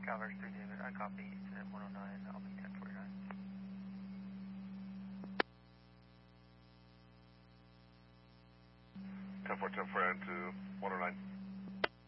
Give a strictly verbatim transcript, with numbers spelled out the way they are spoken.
Calvary three David, I copy, incident one oh nine, I'll be ten forty-nine. ten four, ten four, to one oh nine.